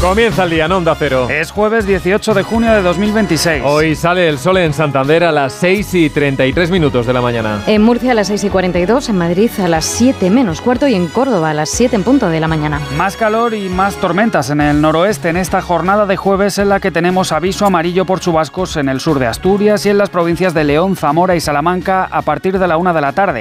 Comienza el día en Onda Cero. Es jueves 18 de junio de 2026. Hoy sale el sol en Santander a las 6:33 de la mañana. En Murcia a las 6:42, en Madrid a las 7:15 y en Córdoba a las 7 en punto de la mañana. Más calor y más tormentas en el noroeste en esta jornada de jueves en la que tenemos aviso amarillo por chubascos en el sur de Asturias y en las provincias de León, Zamora y Salamanca a partir de la 1 de la tarde.